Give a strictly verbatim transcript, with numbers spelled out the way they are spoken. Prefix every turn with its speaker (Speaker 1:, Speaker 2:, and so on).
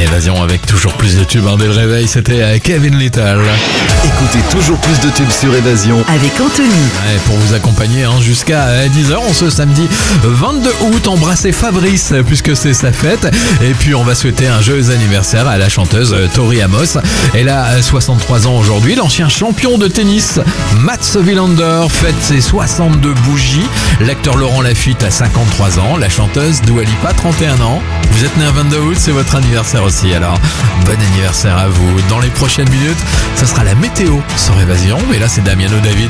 Speaker 1: Évasion avec toujours plus de tubes hein, dès le réveil, c'était euh, Kevin Little.
Speaker 2: Écoutez toujours plus de tubes sur Évasion
Speaker 3: avec Anthony.
Speaker 1: Ouais, pour vous accompagner hein, jusqu'à dix heures, on ce samedi vingt-deux août, embrassez Fabrice puisque c'est sa fête. Et puis on va souhaiter un joyeux anniversaire à la chanteuse Tori Amos. Elle a soixante-trois ans aujourd'hui. L'ancien champion de tennis Mats Wilander fête ses soixante-deux bougies. L'acteur Laurent Lafitte a cinquante-trois ans. La chanteuse Dua Lipa trente et un ans. Vous êtes né un vingt-deux août, c'est votre anniversaire aussi. Alors bon anniversaire à vous. Dans les prochaines minutes, ça sera la météo sur Évasion. Mais là c'est Damiano David.